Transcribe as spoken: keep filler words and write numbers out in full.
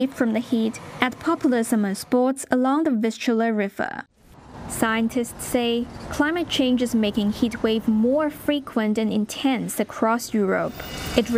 from the heat at popular summer spots along the Vistula River. Scientists say climate change is making heat wave more frequent and intense across Europe. It